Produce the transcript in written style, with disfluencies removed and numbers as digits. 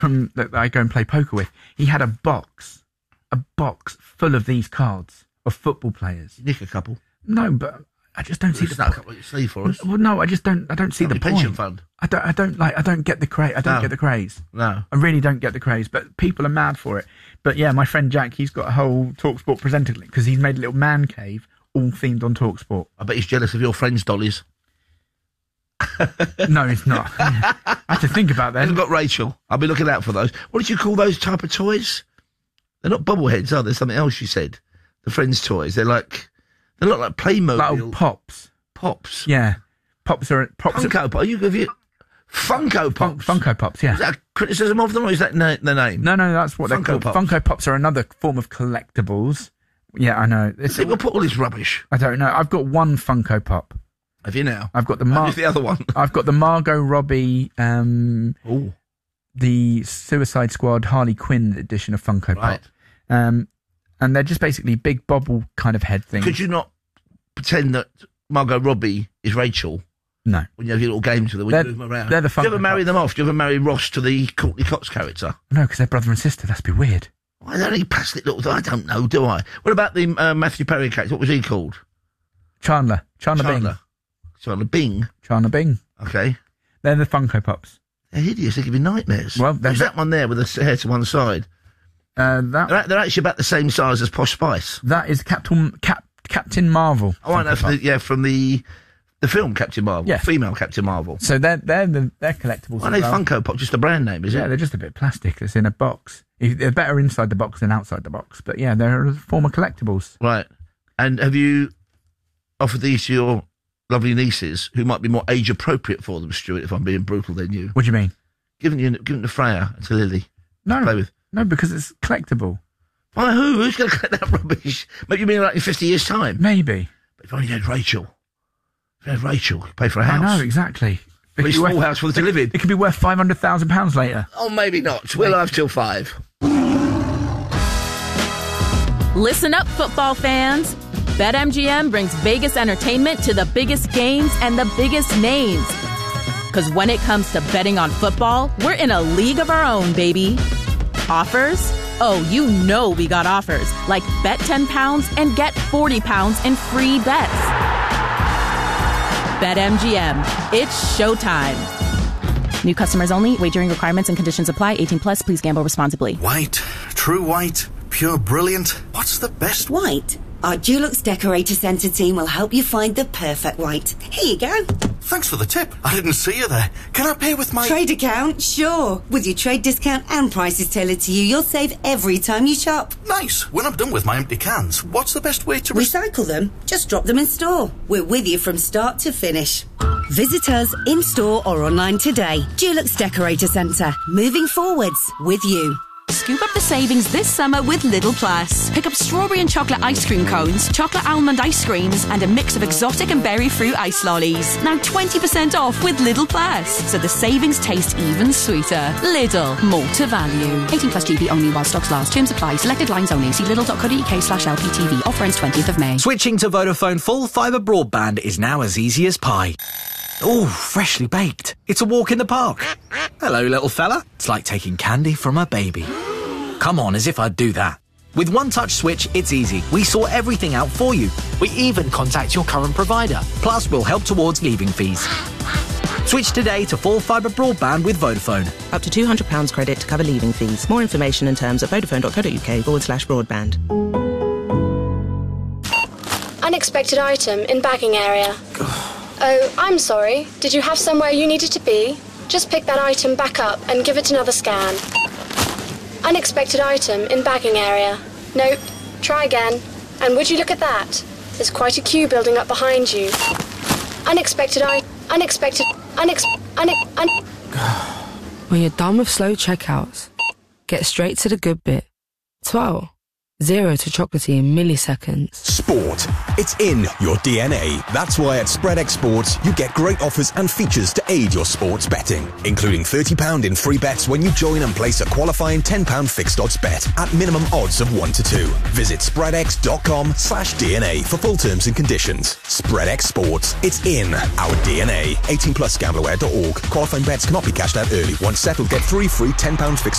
that I go and play poker with, he had a box full of these cards of football players. You nick a couple. No, but I just don't see the point. What you sleeve for us? Well, no, I don't see the point. Pension fund. I don't get the craze. I don't get the craze. No, I really don't get the craze. But people are mad for it. But yeah, my friend Jack, he's got a whole TalkSport presenter because he's made a little man cave all themed on TalkSport. I bet he's jealous of your friends' dollies. No, he's not. I have to think about that. I've got Rachel. I'll be looking out for those. What did you call those type of toys? They're not bobbleheads, are they? Something else you said. The friends' toys. They look like Playmobil. Like old Pops. Pops. Yeah. Pops are Funko Pop. Funko Pops. Funko Pops, yeah. Is that a criticism of them or is that the name? No, that's what they're called. Pops. Funko Pops are another form of collectibles. Yeah, I know. People put all this rubbish. I don't know. I've got one Funko Pop. Have you now? I've got the other one. I've got the Margot Robbie, the Suicide Squad Harley Quinn edition of Funko Pop. And they're just basically big bobble kind of head things. Could you not pretend that Margot Robbie is Rachel? No. When you have your little games with her, when you move them around. They're the Funko Do you ever marry Pops. them off? Do you ever marry Ross to the Courtney Cox character? No, because they're brother and sister. That'd be weird. Why don't he plastic little... I don't know, do I? What about the Matthew Perry character? What was he called? Chandler Bing. Chandler Bing? Chandler Bing. Okay. They're the Funko Pops. They're hideous. They give you nightmares. Well, there's that one there with the hair to one side. They're actually about the same size as Posh Spice. That is Captain Marvel. Oh, I know. From the film Captain Marvel. Yeah. Female Captain Marvel. So they're collectibles. Are they Funko Pop? Just a brand name, is it? Yeah, they're just a bit of plastic that's in a box. They're better inside the box than outside the box. But yeah, they're a form of collectibles. Right. And have you offered these to your lovely nieces, who might be more age appropriate for them, Stuart, if I'm being brutal than you? What do you mean? Given to Freya and to Lily. No. Play with. No, because it's collectible. By who? Who's going to collect that rubbish? Maybe you mean like in 50 years' time? Maybe. But if only you had Rachel. If you had Rachel, you pay for a house. I know, exactly. A small house for them to live in. It could be worth £500,000 later. Oh, maybe not. We'll have till 5. Listen up, football fans. BetMGM brings Vegas entertainment to the biggest games and the biggest names. Because when it comes to betting on football, we're in a league of our own, baby. Offers? Oh, you know we got offers. Like bet £10 and get £40 in free bets. BetMGM. It's showtime. New customers only. Wagering requirements and conditions apply. 18 plus. Please gamble responsibly. White. True white. Pure brilliant. What's the best white? Our Dulux Decorator Centre team will help you find the perfect white. Here you go. Thanks for the tip. I didn't see you there. Can I pay with my... Trade account? Sure. With your trade discount and prices tailored to you, you'll save every time you shop. Nice. When I'm done with my empty cans, what's the best way to... Recycle them. Just drop them in store. We're with you from start to finish. Visit us in-store or online today. Dulux Decorator Centre. Moving forwards with you. Scoop up the savings this summer with Lidl Plus. Pick up strawberry and chocolate ice cream cones, chocolate almond ice creams, and a mix of exotic and berry fruit ice lollies. Now 20% off with Lidl Plus, so the savings taste even sweeter. Lidl, more to value. 18 plus GB only while stocks last. Terms apply. Selected lines only. See lidl.co.uk/LPTV. Offer ends 20th of May. Switching to Vodafone full fibre broadband is now as easy as pie. Oh, freshly baked. It's a walk in the park. Hello, little fella. It's like taking candy from a baby. Come on, as if I'd do that. With One Touch Switch, it's easy. We sort everything out for you. We even contact your current provider. Plus, we'll help towards leaving fees. Switch today to full fibre broadband with Vodafone. Up to £200 credit to cover leaving fees. More information and terms at vodafone.co.uk/broadband. Unexpected item in bagging area. Oh, I'm sorry. Did you have somewhere you needed to be? Just pick that item back up and give it another scan. Unexpected item in bagging area. Nope. Try again. And would you look at that? There's quite a queue building up behind you. When you're done with slow checkouts, get straight to the good bit. 12. 0 to chocolatey in milliseconds. Sport. It's in your DNA. That's why at SpreadX Sports, you get great offers and features to aid your sports betting, including £30 in free bets when you join and place a qualifying £10 fixed odds bet at minimum odds of 1 to 2. Visit spreadx.com/DNA for full terms and conditions. SpreadX Sports. It's in our DNA. 18 plus gambleware.org. Qualifying bets cannot be cashed out early. Once settled, get 3 free £10 fixed